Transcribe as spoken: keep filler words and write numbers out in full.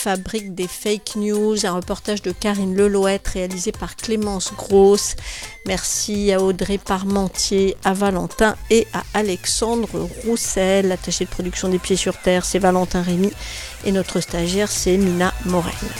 Fabrique des fake news, un reportage de Karine Lelouette réalisé par Clémence Grosse. Merci à Audrey Parmentier, à Valentin et à Alexandre Roussel. L'attaché de production des Pieds sur Terre, c'est Valentin Rémy et notre stagiaire, c'est Mina Morel.